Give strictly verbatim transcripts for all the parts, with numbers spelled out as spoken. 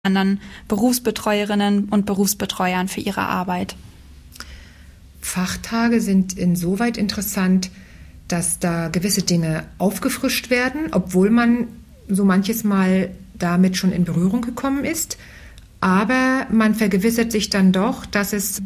anderen Berufsbetreuerinnen und Berufsbetreuern für ihre Arbeit? Fachtage sind insoweit interessant, dass da gewisse Dinge aufgefrischt werden, obwohl man so manches Mal damit schon in Berührung gekommen ist. Aber man vergewissert sich dann doch, dass es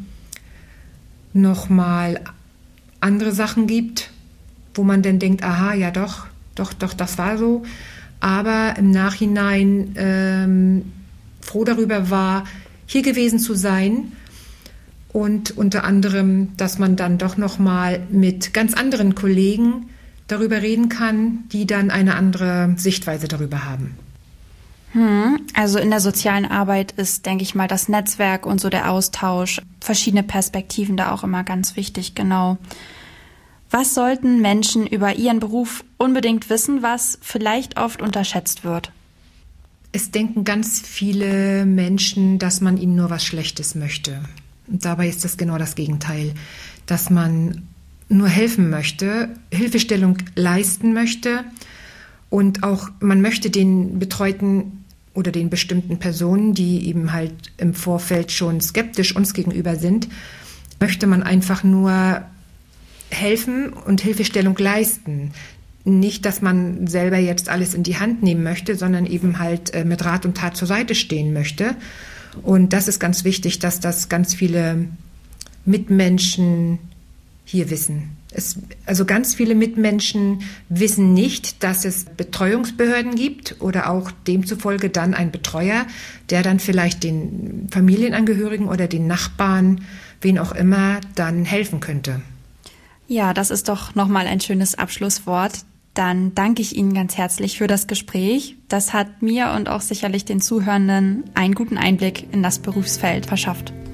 nochmal andere Sachen gibt, wo man dann denkt, aha, ja doch, doch, doch, das war so. Aber im Nachhinein ähm, froh darüber war, hier gewesen zu sein. Und unter anderem, dass man dann doch nochmal mit ganz anderen Kollegen darüber reden kann, die dann eine andere Sichtweise darüber haben. Hm, also in der sozialen Arbeit ist, denke ich mal, das Netzwerk und so der Austausch, verschiedene Perspektiven da auch immer ganz wichtig, genau. Was sollten Menschen über ihren Beruf unbedingt wissen, was vielleicht oft unterschätzt wird? Es denken ganz viele Menschen, dass man ihnen nur was Schlechtes möchte. Und dabei ist das genau das Gegenteil, dass man nur helfen möchte, Hilfestellung leisten möchte und auch man möchte den Betreuten oder den bestimmten Personen, die eben halt im Vorfeld schon skeptisch uns gegenüber sind, möchte man einfach nur helfen und Hilfestellung leisten. Nicht, dass man selber jetzt alles in die Hand nehmen möchte, sondern eben halt mit Rat und Tat zur Seite stehen möchte. Und das ist ganz wichtig, dass das ganz viele Mitmenschen hier wissen. Es, also ganz viele Mitmenschen wissen nicht, dass es Betreuungsbehörden gibt oder auch demzufolge dann ein Betreuer, der dann vielleicht den Familienangehörigen oder den Nachbarn, wen auch immer, dann helfen könnte. Ja, das ist doch nochmal ein schönes Abschlusswort. Dann danke ich Ihnen ganz herzlich für das Gespräch. Das hat mir und auch sicherlich den Zuhörenden einen guten Einblick in das Berufsfeld verschafft.